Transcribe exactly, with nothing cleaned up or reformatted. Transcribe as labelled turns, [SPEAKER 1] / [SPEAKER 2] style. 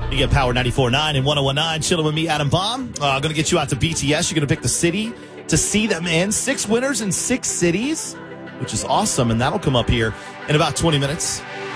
[SPEAKER 1] You get Power ninety-four point nine and one oh one point nine. Chilling with me, Adam Baum. Uh, going to get you out to B T S. You're going to pick the city to see them in. Six winners in six cities, which is awesome. And that'll come up here in about twenty minutes.